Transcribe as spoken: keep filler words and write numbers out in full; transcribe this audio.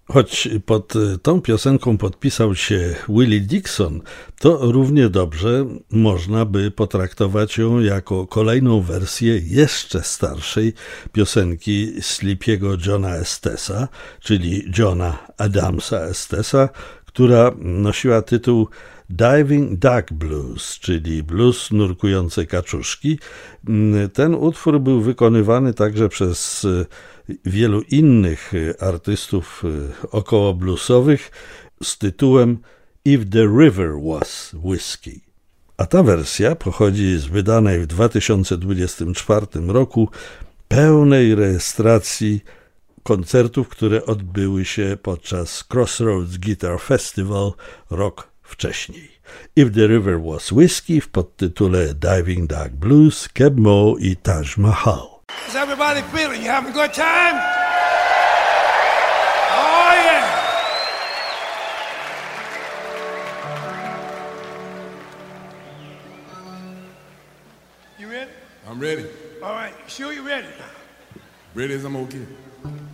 Choć pod tą piosenką podpisał się Willie Dixon, to równie dobrze można by potraktować ją jako kolejną wersję jeszcze starszej piosenki Sleepy'ego Johna Estesa, czyli Johna Adamsa Estesa, która nosiła tytuł Diving Duck Blues, czyli blues nurkujące kaczuszki. Ten utwór był wykonywany także przez wielu innych artystów około bluesowych z tytułem If the River Was Whiskey. A ta wersja pochodzi z wydanej w dwa tysiące dwudziestym czwartym roku pełnej rejestracji koncertów, które odbyły się podczas Crossroads Guitar Festival rok wcześniej. If the River Was Whiskey w podtytule Diving Duck Blues, Keb Mo i Taj Mahal. How's everybody feeling? You having a good time? Oh, yeah. You ready? I'm ready. All right. Sure you ready? Ready as I'm gonna get.